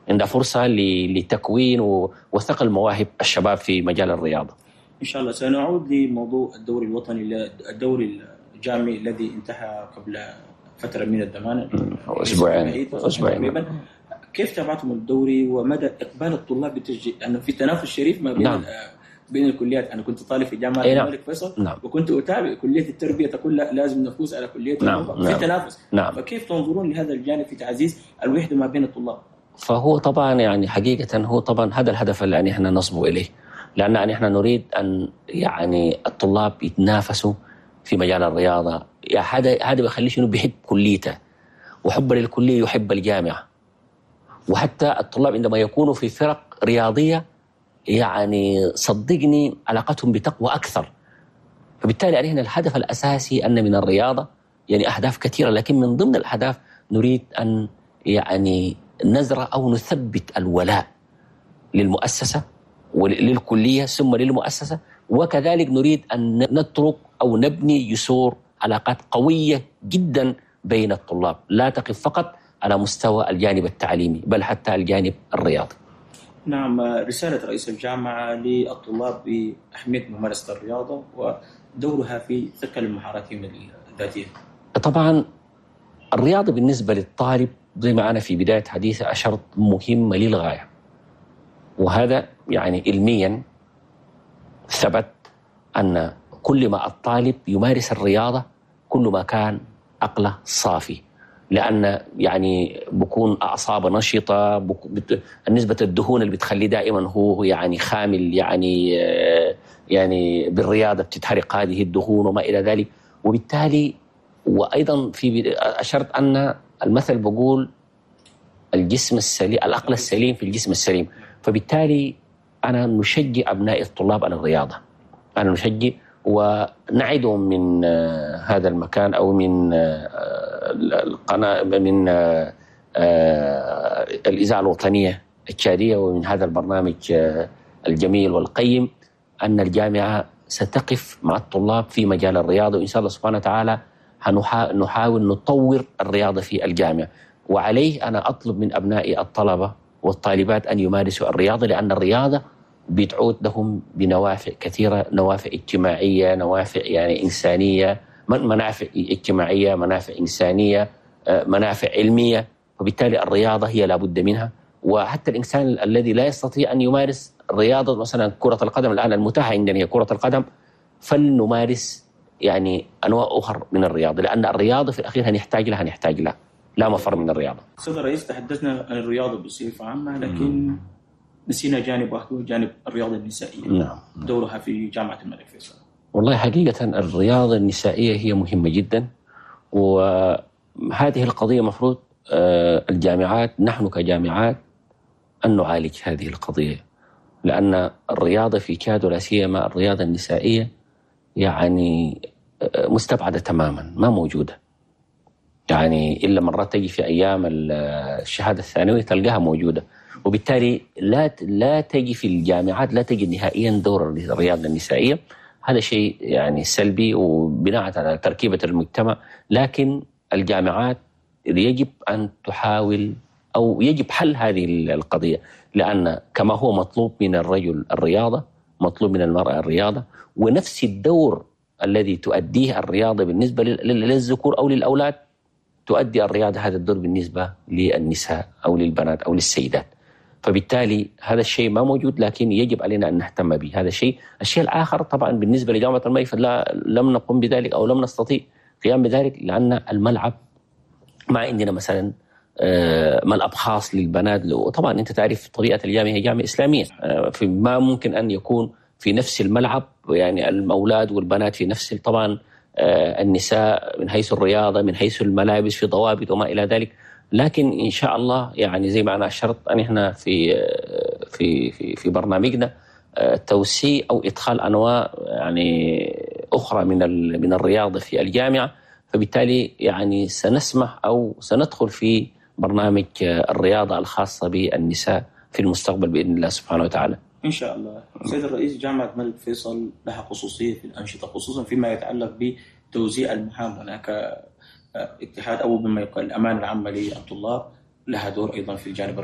عندها فرصة لتكوين وثقل مواهب الشباب في مجال الرياضة. إن شاء الله. سنعود لموضوع الدوري الوطني، الدوري الجامعي الذي انتهى قبل فترة من الزمان، أسبوعين تقريبا. كيف تابعتم الدوري ومدى إقبال الطلاب أنه في تنافس شريف ما بين بين الكليات؟ أنا كنت طالب في جامعة الملك فيصل، وكنت أتابع كلية التربية تقول لا لازم نفوز على كلية في تنافس. فكيف تنظرون لهذا الجانب في تعزيز الوحدة ما بين الطلاب؟ فهو طبعا يعني حقيقة هو طبعا هذا الهدف اللي يعني احنا نصبو إليه، لأن يعني احنا نريد أن يعني الطلاب يتنافسوا في مجال الرياضة. يعني هذا بيخليه شنو بيحب كليته، وحب للكلية يحب الجامعة. وحتى الطلاب عندما يكونوا في فرق رياضية يعني صدقني علاقتهم بتقوى أكثر. فبالتالي يعني هنا الهدف الأساسي أن من الرياضة يعني أهداف كثيرة، لكن من ضمن الأهداف نريد أن يعني نزرع أو نثبت الولاء للمؤسسة وللكلية ثم للمؤسسة، وكذلك نريد أن نترك أو نبني جسور علاقات قوية جدا بين الطلاب، لا تقف فقط على مستوى الجانب التعليمي بل حتى الجانب الرياضي. نعم، رسالة رئيس الجامعة للطلاب بأهمية ممارسة الرياضة ودورها في ثقل المهاراتهم الذاتية. طبعا الرياضة بالنسبة للطالب زي ما أنا في بداية حديثي أشرت مهمة للغاية، وهذا يعني علميا ثبت أن كل ما الطالب يمارس الرياضة كل ما كان عقله صافي، لأن يعني بكون أعصاب نشطة، نسبة الدهون اللي بتخليه دائما هو يعني خامل يعني بالرياضة بتتحرق هذه الدهون وما إلى ذلك. وبالتالي وأيضا في أشرت أن المثل بقول الجسم السليم العقل السليم في الجسم السليم. فبالتالي أنا نشجع أبناء الطلاب على الرياضة، أنا نشجع ونعدهم من هذا المكان أو من القناة من الإذاعة الوطنية التشادية ومن هذا البرنامج الجميل والقيم أن الجامعة ستقف مع الطلاب في مجال الرياضة، وإن شاء الله سبحانه وتعالى نحاول نطور الرياضة في الجامعة. وعليه أنا أطلب من أبناء الطلبة والطالبات أن يمارسوا الرياضة، لأن الرياضة بتعود لهم بنوافع كثيرة، نوافع اجتماعية، نوافع يعني إنسانية، منافع اجتماعية، منافع إنسانية، منافع علمية. وبالتالي الرياضة هي لابد منها. وحتى الإنسان الذي لا يستطيع أن يمارس الرياضة مثلا كرة القدم، الآن المتاحة عندنا هي كرة القدم، فلنمارس يعني أنواع أخرى من الرياضة، لأن الرياضة في الأخير هنحتاج لها لا مفر من الرياضة. أستاذ الرئيس، تحدثنا عن الرياضة بصفة عامة، لكن نسينا جانب واحد، جانب الرياضة النسائية. نعم. دورها في جامعة الملك فيصل. والله حقيقة الرياضة النسائية هي مهمة جدا، وهذه القضية مفروض الجامعات، نحن كجامعات أن نعالج هذه القضية، لأن الرياضة في تشاد ولا سيما الرياضة النسائية يعني مستبعدة تماما، ما موجودة. يعني إلا مرات تجي في أيام الشهادة الثانوية تلقاها موجودة، وبالتالي لا تجي في الجامعات، لا تجي نهائيا دور الرياضة النسائية. هذا شيء يعني سلبي وبناء على تركيبة المجتمع. لكن الجامعات يجب أن تحاول أو يجب حل هذه القضية، لأن كما هو مطلوب من الرجل الرياضة مطلوب من المرأة الرياضة، ونفس الدور الذي تؤديه الرياضة بالنسبة للذكور أو للأولاد تؤدي الرياضة هذا الدور بالنسبة للنساء أو للبنات أو للسيدات. فبالتالي هذا الشيء ما موجود، لكن يجب علينا أن نهتم به. هذا الشيء الآخر طبعا بالنسبة لجامعة الملك لم نقم بذلك أو لم نستطيع قيام بذلك، لأن الملعب ما عندنا مثلا ملعب خاص للبنات. وطبعا أنت تعرف طبيعة الجامعة هي جامعة إسلامية، ما ممكن أن يكون في نفس الملعب يعني الأولاد والبنات في نفس طبعا النساء من حيث الرياضة من حيث الملابس في ضوابط وما إلى ذلك. لكن إن شاء الله يعني زي ما أنا أشرت أن إحنا في برنامجنا توسيع أو إدخال أنواع يعني أخرى من الرياضة في الجامعة. فبالتالي يعني سنسمح أو سندخل في برنامج الرياضة الخاصة بالنساء في المستقبل بإذن الله سبحانه وتعالى. إن شاء الله. سيد الرئيس، جامعة الملك فيصل لها خصوصية في الأنشطة، خصوصا فيما يتعلق بتوزيع المهام. هناك اتحاد أو بما يقال الأمانة العامة للطلاب لها دور أيضا في الجانب